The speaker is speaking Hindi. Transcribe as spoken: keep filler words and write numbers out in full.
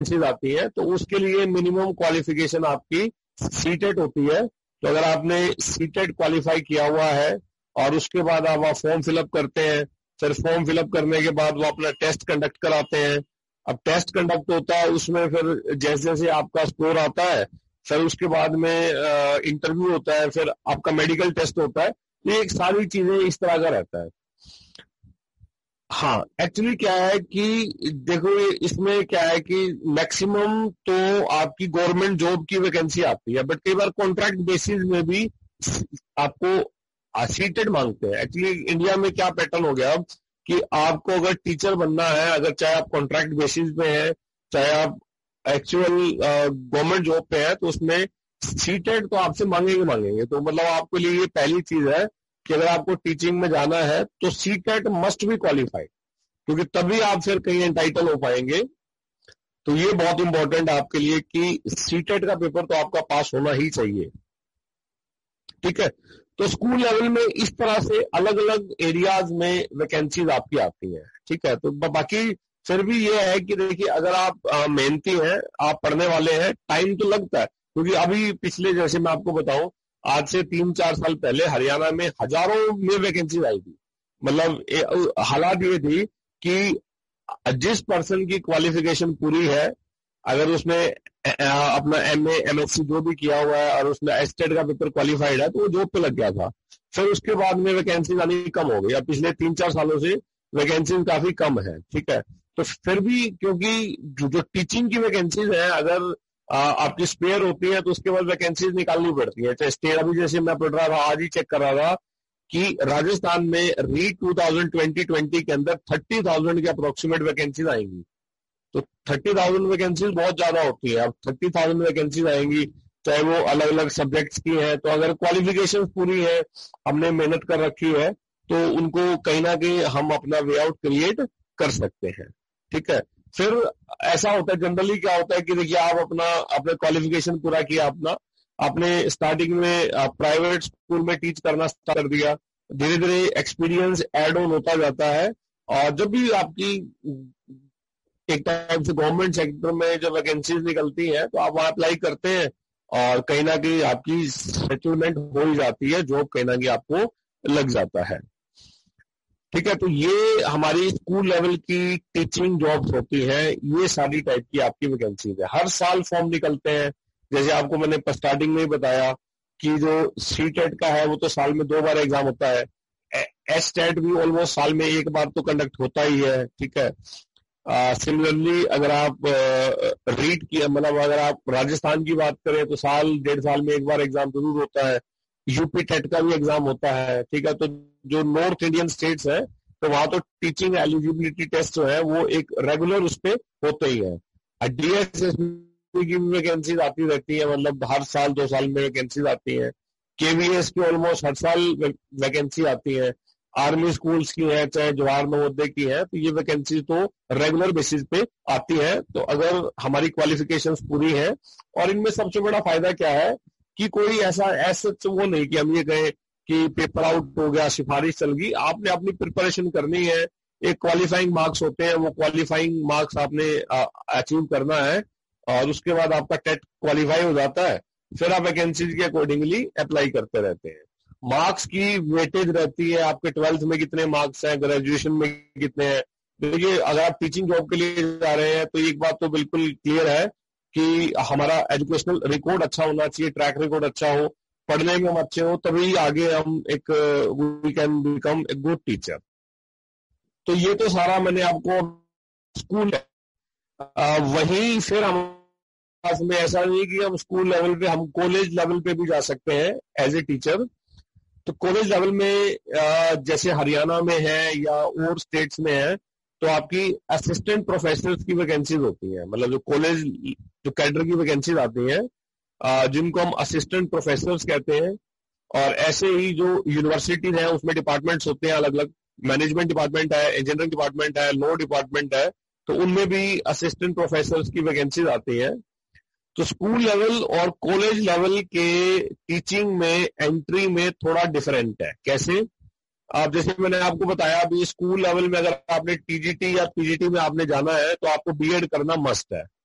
वैकेंसीज आती है तो उसके लिए मिनिमम क्वालिफिकेशन आपकी सीटेट होती है। तो अगर आपने सीटेट क्वालिफाई किया हुआ है और उसके बाद आप फॉर्म फिलअप करते हैं, फिर फॉर्म फिलअप करने के बाद वो अपना टेस्ट कंडक्ट कराते हैं। अब टेस्ट कंडक्ट होता है, उसमें फिर जैसे जैसे आपका स्कोर आता है फिर उसके बाद में इंटरव्यू होता है, फिर आपका मेडिकल टेस्ट होता है। ये एक सारी चीजें इस तरह का रहता है। हाँ, एक्चुअली क्या है कि देखो इसमें क्या है कि मैक्सिमम तो आपकी गवर्नमेंट जॉब की वैकेंसी आती है, बट कई बार कॉन्ट्रैक्ट बेसिस में भी आपको सीटेड मांगते हैं। एक्चुअली इंडिया में क्या पैटर्न हो गया अब कि आपको अगर टीचर बनना है, अगर चाहे आप कॉन्ट्रैक्ट बेसिस पे है चाहे आप एक्चुअल गवर्नमेंट जॉब पे है, तो उसमें सीटेड तो आपसे मांगेंगे मांगेंगे तो मतलब आपके लिए ये पहली चीज है कि अगर आपको टीचिंग में जाना है तो सीटेट मस्ट बी क्वालिफाइड, क्योंकि तभी आप फिर कहीं एंटाइटल हो पाएंगे। तो ये बहुत इंपॉर्टेंट आपके लिए कि सीटेट का पेपर तो आपका पास होना ही चाहिए। ठीक है, तो स्कूल लेवल में इस तरह से अलग अलग एरियाज में वैकेंसीज आपकी आती है। ठीक है, तो बाकी फिर भी ये है कि देखिए अगर आप मेहनती हैं, आप पढ़ने वाले हैं, टाइम तो लगता है, क्योंकि अभी पिछले जैसे मैं आपको बताऊं आज से तीन चार साल पहले हरियाणा में हजारों में वैकेंसी आई थी। मतलब हालात ये थी कि जिस पर्सन की क्वालिफिकेशन पूरी है, अगर उसने अपना M A M S C जो भी किया हुआ है और उसने एस्टेट का पेपर क्वालिफाइड है तो वो जॉब पे लग गया था। फिर उसके बाद में वैकेंसी आनी कम हो गई। अब पिछले तीन चार सालों से वैकेंसी काफी कम है। ठीक है, तो फिर भी क्योंकि जो, जो टीचिंग की वैकेंसीज है अगर आ, आपकी स्पेयर होती है तो उसके बाद वैकेंसीज निकालनी पड़ती है। तो स्टेट अभी जैसे मैं पढ़ रहा था, आज ही चेक कर रहा था कि राजस्थान में REET two thousand twenty twenty के अंदर थर्टी थाउजेंड के अप्रोक्सीमेट वैकेंसीज आएंगी। तो थर्टी थाउजेंड वैकेंसीज बहुत ज्यादा होती है। अब थर्टी थाउजेंड वैकेंसीज आएंगी, चाहे वो अलग अलग सब्जेक्ट्स की है, तो अगर क्वालिफिकेशन पूरी है, हमने मेहनत कर रखी है, तो उनको कहीं ना कहीं हम अपना वे आउट क्रिएट कर सकते हैं। ठीक है, फिर ऐसा होता है जनरली क्या होता है कि देखिए आप अपना अपने क्वालिफिकेशन पूरा किया, अपना आपने स्टार्टिंग में प्राइवेट स्कूल में टीच करना स्टार्ट कर दिया, धीरे धीरे एक्सपीरियंस एड ऑन होता जाता है, और जब भी आपकी एक टाइम से गवर्नमेंट सेक्टर में जब वैकेंसीज निकलती हैं तो आप वहां अप्लाई करते हैं और कहीं ना कहीं आपकी सेटलमेंट हो ही जाती है, जॉब कहीं ना कहीं आपको लग जाता है। ठीक है, तो ये हमारी स्कूल लेवल की टीचिंग जॉब्स होती है। ये सारी टाइप की आपकी वैकेंसीज है। हर साल फॉर्म निकलते हैं, जैसे आपको मैंने स्टार्टिंग में ही बताया कि जो सीटेट का है वो तो साल में दो बार एग्जाम होता है, एस्टेट भी ऑलमोस्ट साल में एक बार तो कंडक्ट होता ही है। ठीक है, सिमिलरली uh, अगर आप रीट uh, की मतलब अगर आप राजस्थान की बात करें तो साल डेढ़ साल में एक बार एग्जाम जरूर होता है। यूपी टेट का भी एग्जाम होता है। ठीक है, तो जो नॉर्थ इंडियन स्टेट्स है तो वहां तो टीचिंग एलिजिबिलिटी टेस्ट जो है वो एक रेगुलर उस पर होते ही है। डीएसएस की भी वैकेंसीज आती रहती है, मतलब हर साल दो साल में वैकेंसीज आती है। केवीएस की ऑलमोस्ट हर साल वैकेंसी आती है। आर्मी स्कूल्स की है, चाहे जवाहर नवोदय की है, तो ये वैकेंसी तो रेगुलर बेसिस पे आती है। तो अगर हमारी क्वालिफिकेशंस पूरी है, और इनमें सबसे बड़ा फायदा क्या है कि कोई ऐसा ऐसा वो नहीं कि हम ये कहें कि पेपर आउट हो गया, सिफारिश चल गई। आपने अपनी प्रिपरेशन करनी है, एक क्वालिफाइंग मार्क्स होते हैं, वो क्वालिफाइंग मार्क्स आपने अचीव करना है, और उसके बाद आपका टेट क्वालिफाई हो जाता है, फिर आप वैकेंसीज के अकॉर्डिंगली अप्लाई करते रहते हैं। मार्क्स की वेटेज रहती है, आपके ट्वेल्थ में कितने मार्क्स हैं, ग्रेजुएशन में कितने हैं। देखिए अगर आप टीचिंग जॉब के लिए जा रहे हैं तो एक बात तो बिल्कुल क्लियर है कि हमारा एजुकेशनल रिकॉर्ड अच्छा होना चाहिए, ट्रैक रिकॉर्ड अच्छा हो, पढ़ने में हम अच्छे हो, तभी आगे हम एक we can become a good teacher. तो ये तो सारा मैंने आपको स्कूल वहीं फिर हम में ऐसा नहीं कि हम स्कूल लेवल पे, हम कॉलेज लेवल पे भी जा सकते हैं एज ए टीचर। तो कॉलेज लेवल में जैसे हरियाणा में है या और स्टेट्स में है तो आपकी असिस्टेंट प्रोफेसर की वैकेंसीज होती हैं, मतलब जो कॉलेज जो कैडर की वैकेंसीज आती हैं जिनको हम असिस्टेंट प्रोफेसर कहते हैं। और ऐसे ही जो यूनिवर्सिटीज है उसमें डिपार्टमेंट्स होते हैं अलग अलग, मैनेजमेंट डिपार्टमेंट है, इंजीनियरिंग डिपार्टमेंट है, लॉ डिपार्टमेंट है, तो उनमें भी असिस्टेंट प्रोफेसर की वैकेंसीज आती हैं। तो स्कूल लेवल और कॉलेज लेवल के टीचिंग में एंट्री में थोड़ा डिफरेंट है। कैसे? आप जैसे मैंने आपको बताया अभी स्कूल लेवल में अगर आपने टीजीटी या पीजीटी में आपने जाना है तो आपको बीएड करना मस्ट है।